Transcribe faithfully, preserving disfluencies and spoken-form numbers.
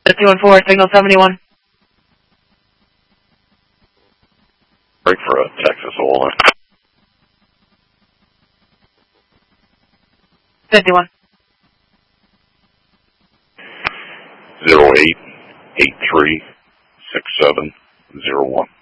two one four, signal seventy-one. Break for a Texas oil line. fifty-one. Zero eight eight three six seven zero one.